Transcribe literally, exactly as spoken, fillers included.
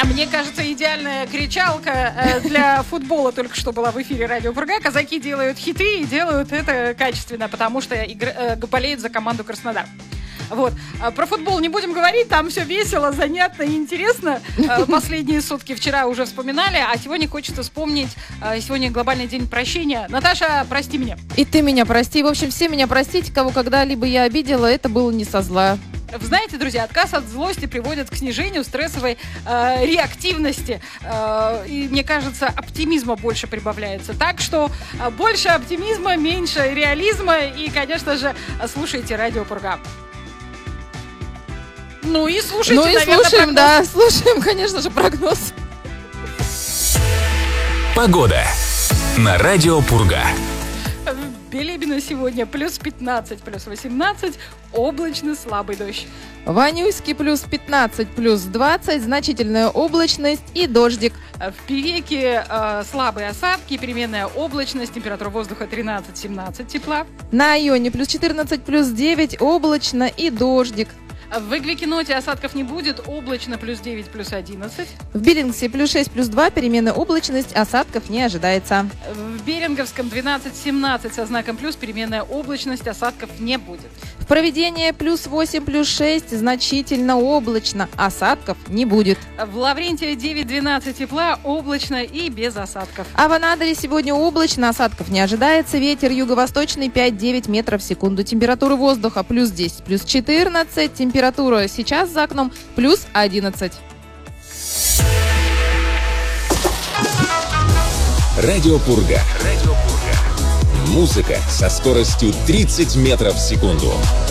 А мне кажется, идеальная кричалка э, для футбола только что была в эфире Радио Пурга. Казаки делают хиты и делают это качественно, потому что игр, э, болеют за команду Краснодар. Вот. Про футбол не будем говорить, там все весело, занятно и интересно. Последние сутки вчера уже вспоминали, а сегодня хочется вспомнить, сегодня глобальный день прощения. Наташа, прости меня. И ты меня прости. В общем, все меня простите, кого когда-либо я обидела, это было не со зла. Вы знаете, друзья, отказ от злости приводит к снижению стрессовой э, реактивности. Э, и, мне кажется, оптимизма больше прибавляется. Так что э, больше оптимизма, меньше реализма. И, конечно же, слушайте Радио Пурга. Ну и слушайте, Ну и наверное, слушаем, прогноз. да, слушаем, конечно же, прогноз. Погода на Радио Пурга. В Билибино сегодня плюс пятнадцать, плюс восемнадцать, облачно, слабый дождь. В Анюйске плюс пятнадцать, плюс двадцать, значительная облачность и дождик. В Певеке э, слабые осадки, переменная облачность, температура воздуха тринадцать-семнадцать тепла. На Айоне плюс четырнадцать, плюс девять, облачно и дождик. В Игвикиноте осадков не будет, облачно, плюс девять, плюс одиннадцать. В Биллингсе плюс шесть, плюс два, переменная облачность, осадков не ожидается. В Беринговском двенадцать-семнадцать со знаком плюс, переменная облачность, осадков не будет. В Провидении плюс восемь, плюс шесть, значительно облачно, осадков не будет. В Лаврентии девять-двенадцать тепла, облачно и без осадков. А в Анадыре сегодня облачно, осадков не ожидается, ветер юго-восточный пять-девять метров в секунду. Температура воздуха плюс десять, плюс четырнадцать, температура сейчас за окном плюс одиннадцать. Радио Пурга. Радио Пурга. Музыка со скоростью тридцать метров в секунду.